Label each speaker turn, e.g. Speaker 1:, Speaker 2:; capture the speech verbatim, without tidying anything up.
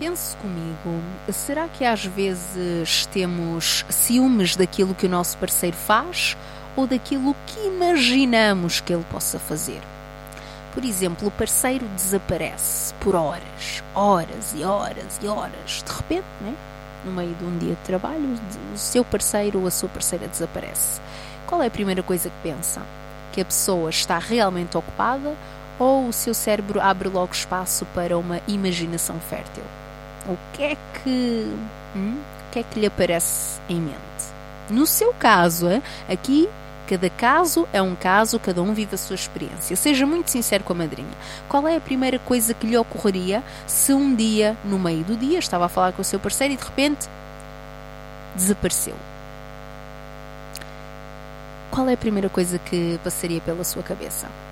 Speaker 1: Pense comigo, será que às vezes temos ciúmes daquilo que o nosso parceiro faz ou daquilo que imaginamos que ele possa fazer? Por exemplo, o parceiro desaparece por horas, horas e horas e horas. De repente, né? No meio de um dia de trabalho, o seu parceiro ou a sua parceira desaparece. Qual é a primeira coisa que pensa? Que a pessoa está realmente ocupada ou o seu cérebro abre logo espaço para uma imaginação fértil? O que é que, hum, o que é que lhe aparece em mente? No seu caso, aqui, cada caso é um caso, cada um vive a sua experiência. Seja muito sincero com a madrinha. Qual é a primeira coisa que lhe ocorreria se um dia, no meio do dia, estava a falar com o seu parceiro e de repente desapareceu? Qual é a primeira coisa que passaria pela sua cabeça?